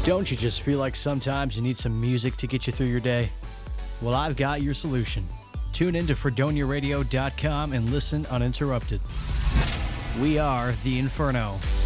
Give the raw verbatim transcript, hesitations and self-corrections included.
Don't you just feel like sometimes you need some music to get you through your day? Well, I've got your solution. Tune in to fredonia radio dot com and listen uninterrupted. We are The Inferno.